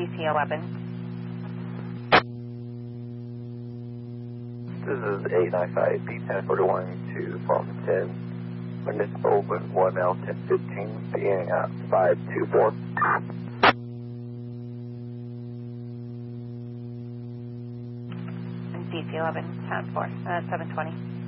DC-11. This is 895 B1041 to Palm 10. Municipal with 1L1015 beginning at 524. DC-11, 10-4, 720.